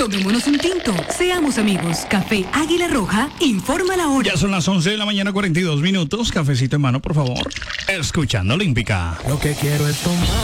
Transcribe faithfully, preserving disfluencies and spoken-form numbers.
Tomémonos un tinto. Seamos amigos. Café Águila Roja informa la hora. Ya son las once de la mañana, cuarenta y dos minutos. Cafecito en mano, por favor. Escuchando Olímpica. Lo que quiero es tomar.